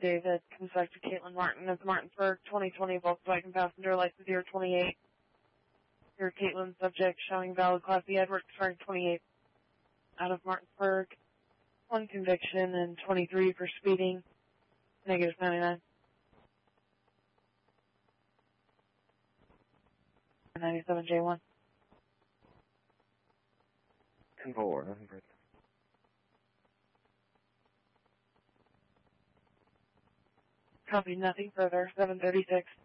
David, comes back to Caitlin Martin of Martinsburg, 2020 Volkswagen passenger, license year 28. Your Caitlin subject showing valid Class B Edward, starting 28. Out of Martinsburg, 1 conviction and 23 for speeding, negative 99. 97 J1. 10-4, nothing further. Copy, nothing further, 736.